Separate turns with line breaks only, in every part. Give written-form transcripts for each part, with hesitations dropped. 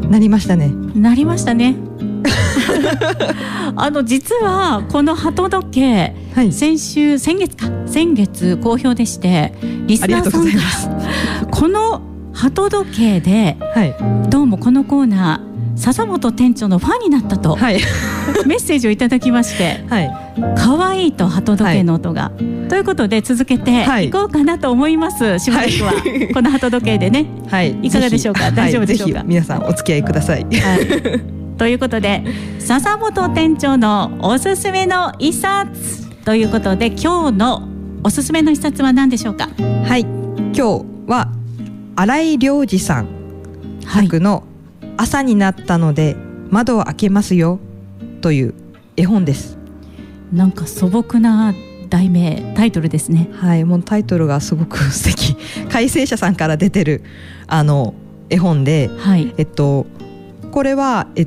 なりましたね。
なりましたね実はこの鳩時計、はい、先月好評でして、リスナーさんがこの鳩時計で、はい、どうもこのコーナー笹本店長のファンになったと、はい、メッセージをいただきまして、はい、可愛いと鳩時計の音が、はい、ということで続けていこうかなと思います、はい、しばらくは、はい、この鳩時計でね、はい、いかがでしょうか。大丈夫でしょうか。
ぜひ皆さんお付き合いください、はい、
ということで笹本店長のおすすめの一冊ということで、今日のおすすめの一冊は何でしょうか。
はい、今日は新井良二さん作の朝になったので窓を開けますよという絵本です。
なんか素朴なタイトルですね。
はい、もうタイトルがすごく素敵。改正者さんから出てる絵本で、はい、これ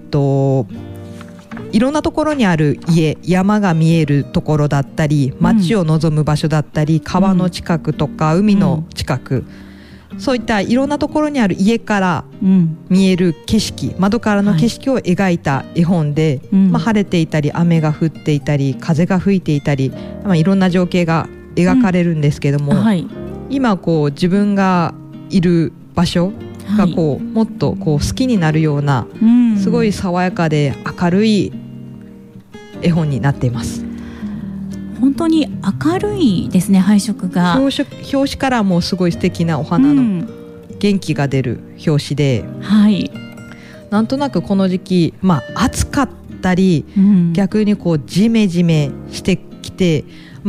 はいろんなところにある家、山が見えるところだったり、街を望む場所だったり、川の近くとか、海の近く、そういったいろんなところにある家から見える景色、窓からの景色を描いた絵本で、晴れていたり雨が降っていたり風が吹いていたり、いろんな情景が描かれるんですけども、はい、今自分がいる場所がもっと好きになるような、すごい爽やかで明るい絵本になっています。
本当に明るいですね、配色が。
表紙からもすごい素敵なお花の元気が出る表紙で、はい、なんとなくこの時期、暑かったり、逆にジメジメしてきて、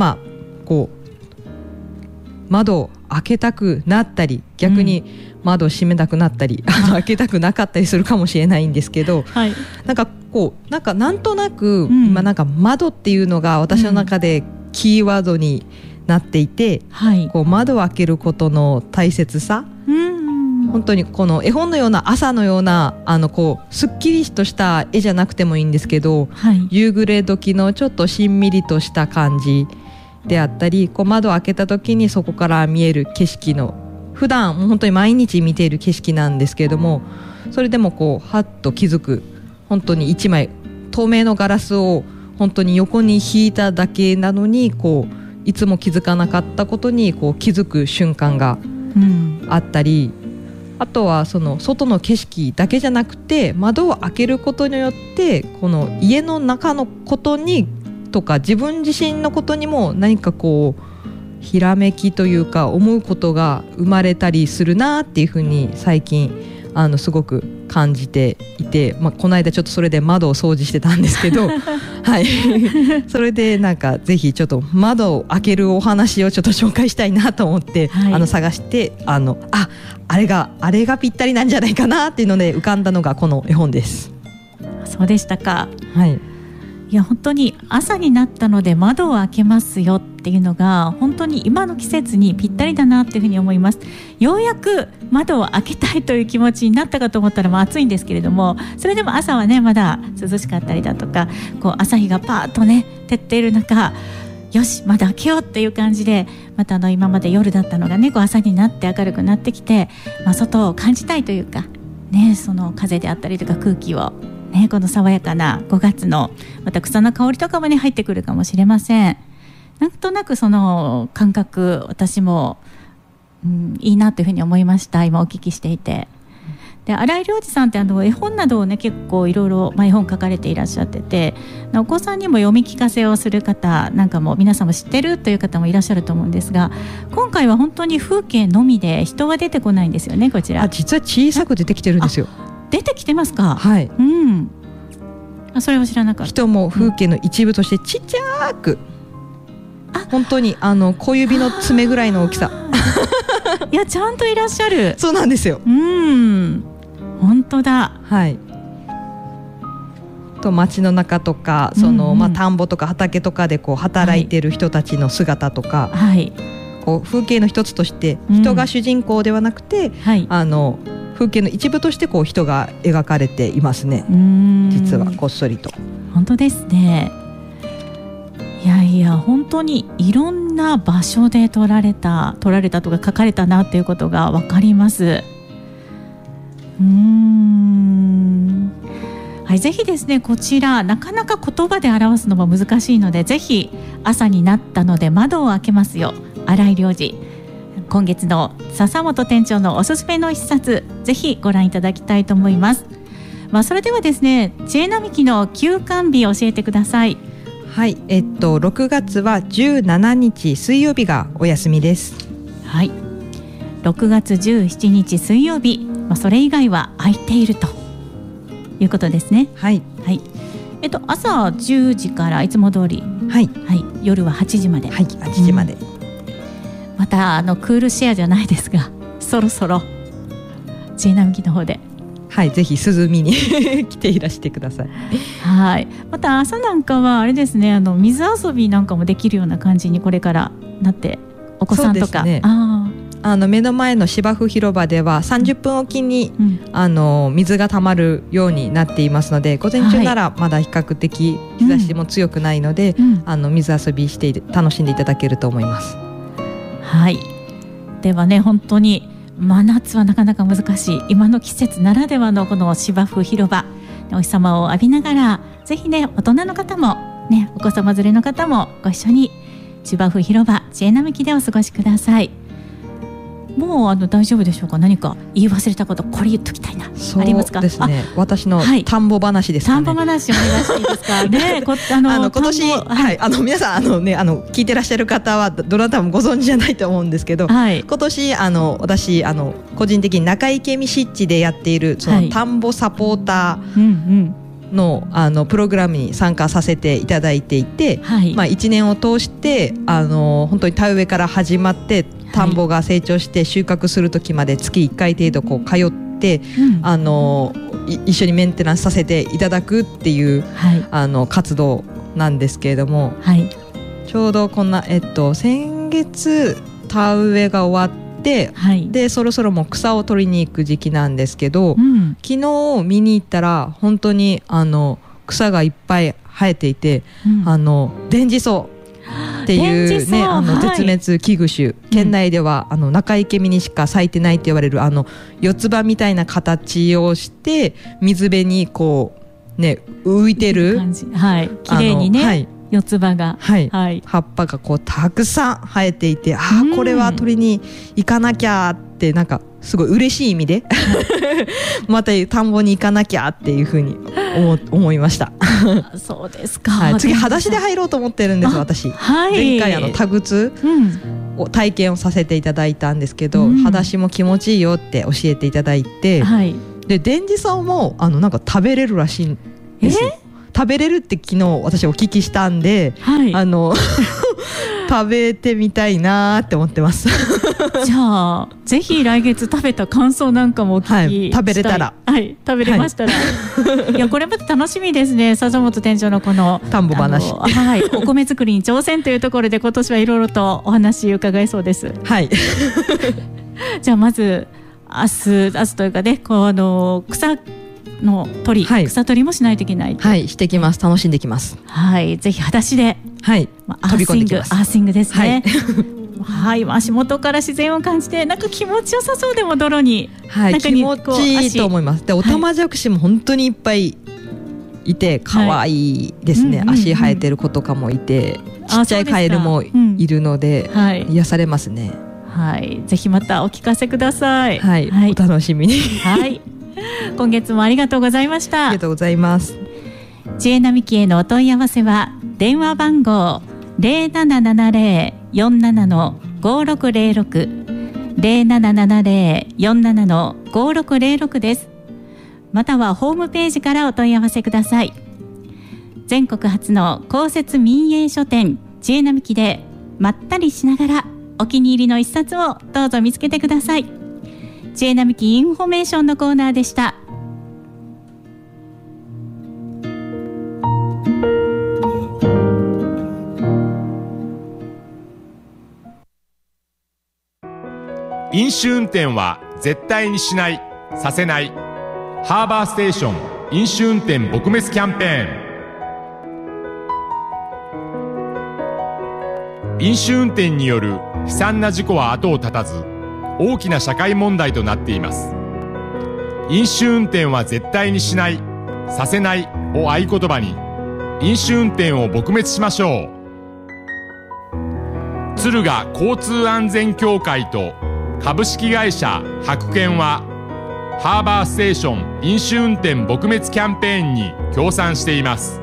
窓を開けたくなったり、逆に窓を閉めたくなったり、開けたくなかったりするかもしれないんですけど、はい、なんとなく、なんか窓っていうのが私の中でキーワードになっていて、窓を開けることの大切さ、本当にこの絵本のような朝のようなすっきりとした絵じゃなくてもいいんですけど、夕暮れ時のちょっとしんみりとした感じであったり、窓を開けた時にそこから見える景色の、普段本当に毎日見ている景色なんですけれども、それでもはっと気づく、本当に一枚透明のガラスを本当に横に引いただけなのに、いつも気づかなかったことに気づく瞬間があったり、あとはその外の景色だけじゃなくて、窓を開けることによってこの家の中のことにとか自分自身のことにも何かひらめきというか思うことが生まれたりするなっていうふうに最近すごく感じていて、この間ちょっとそれで窓を掃除してたんですけどはい、それでなんかぜひちょっと窓を開けるお話をちょっと紹介したいなと思って、はい、探してあれがぴったりなんじゃないかなっていうので浮かんだのがこの絵本です。
そうでしたか。
はい、
いや本当に朝になったので窓を開けますよっていうのが本当に今の季節にぴったりだなっていうふうに思います。ようやく窓を開けたいという気持ちになったかと思ったら暑いんですけれども、それでも朝はねまだ涼しかったりだとか、朝日がパーッとね照っている中、よし窓開けようっていう感じで、また今まで夜だったのがね朝になって明るくなってきて、外を感じたいというかね、その風であったりとか空気をね、この爽やかな5月のまた草の香りとかもね入ってくるかもしれません。なんとなくその感覚、私も、いいなというふうに思いました。今お聞きしていて。で、新井良二さんって絵本などをね結構いろいろ絵本書かれていらっしゃってて、お子さんにも読み聞かせをする方なんかも皆さんも知ってるという方もいらっしゃると思うんですが、今回は本当に風景のみで人は出てこないんですよね。こちら
実は小さく出てきてるんですよ。
出てきてますか。
はい、
それを知らなかった。
人も風景の一部としてちっちゃく、本当に小指の爪ぐらいの大きさ
いやちゃんといらっしゃる。
そうなんですよ。
本当だ。
はい。と街の中とか田んぼとか畑とかで働いてる人たちの姿とか、はい、風景の一つとして人が主人公ではなくて、風景の一部として人が描かれていますね。実はこっそりと。
本当ですね。いや本当にいろんな場所で撮られたとか書かれたなっていうことが分かります。 はい、ぜひですねこちらなかなか言葉で表すのも難しいので、ぜひ朝になったので窓を開けますよ、新井良二、今月の笹本店長のおすすめの一冊、ぜひご覧いただきたいと思います。それではですね、知恵並木の休館日を教えてください。
はい、6月は17日水曜日がお休みです。
はい、6月17日水曜日、それ以外は空いているということですね。
はい、
はい、朝10時からいつも通り、
はい
はい、夜は8時まで、
はい、8時まで、
またクールシェアじゃないですが、そろそろ知恵並木の方で、
はい、ぜひ涼みに来ていらしてください。
はい、また朝なんかはあれですね、水遊びなんかもできるような感じにこれからなって、お子さんとか、
そうですね、目の前の芝生広場では30分おきに、水がたまるようになっていますので、午前中ならまだ比較的日差しも強くないので、水遊びして楽しんでいただけると思います。
はい、ではね、本当に真夏はなかなか難しい今の季節ならではのこの芝生広場、お日様を浴びながら、ぜひね、大人の方も、ね、お子様連れの方もご一緒に芝生広場知恵並木でお過ごしください。もう大丈夫でしょうか。何か言い忘れたこと、これ言っときたいな、ありますか。
そうですね、私の田んぼ話ですかね。
田んぼ話お願いしていいですかね。
今年、はい、皆さん聞いてらっしゃる方はどなたもご存知じゃないと思うんですけど、はい、今年私個人的に中池見湿地でやっているその田んぼサポーターの、プログラムに参加させていただいていて、はい、1年を通して本当に田植えから始まって田んぼが成長して収穫する時まで月1回程度通って、一緒にメンテナンスさせていただくっていう、はい、活動なんですけれども、はい、ちょうどこんな、先月田植えが終わって、はい、でそろそろもう草を取りに行く時期なんですけど、昨日見に行ったら本当に草がいっぱい生えていて、電磁草っていうね、絶滅危惧種、県内では中池見にしか咲いてないって言われる四つ葉みたいな形をして水辺にこうね浮いてる感じ、はい、綺麗にね、はい、
四つ葉が、
はいはい、葉っぱがこうたくさん生えていて、これは取りに行かなきゃってなんかすごい嬉しい意味でまた田んぼに行かなきゃっていうふうに思いました
そうですか、
はい、次裸足で入ろうと思ってるんです私、はい、前回田靴を体験をさせていただいたんですけど、裸足も気持ちいいよって教えていただいて、はい、で電磁草もなんか食べれるらしいんですよ。食べれるって昨日私お聞きしたんで、はい、食べてみたいなって思ってます
じゃあぜひ来月食べた感想なんかもお聞きしたい、
はい、食べれたら、
はい、食べれましたら、はい、いやこれまた楽しみですね。笹本店長のこの
田んぼ話、
はい、お米作りに挑戦というところで今年はいろいろとお話伺いそうです。
はい
じゃあまず明日というかね、草の取り、はい、草取りもしないといけない。
はい、してきます。楽しんできます。
はい、ぜひ裸足で、
はい、飛び込んできます。
アーシングですね。はい、はい、足元から自然を感じてなんか気持ちよさそうでも泥に、
はい、気持ちいいと思います。で、オタマジャクシも本当にいっぱいいて可愛いですね。足生えてる子とかもいて、ちっちゃいカエルもいるので、はい、癒されますね。
はい、ぜひまたお聞かせください。
はい、はい、お楽しみに。
はい。今月もありがとうございました。
ありがとうございます。
知恵並木へのお問い合わせは電話番号 0770-47-5606 0770-47-5606 です。またはホームページからお問い合わせください。全国初の公設民営書店知恵並木でまったりしながらお気に入りの一冊をどうぞ見つけてください。知恵並木インフォメーションのコーナーでした。
飲酒運転は絶対にしない、させない。ハーバーステーション飲酒運転撲滅キャンペーン。飲酒運転による悲惨な事故は後を絶たず、大きな社会問題となっています。飲酒運転は絶対にしない、 させないを合言葉に飲酒運転を撲滅しましょう。敦賀交通安全協会と株式会社白犬はハーバーステーション飲酒運転撲滅キャンペーンに協賛しています。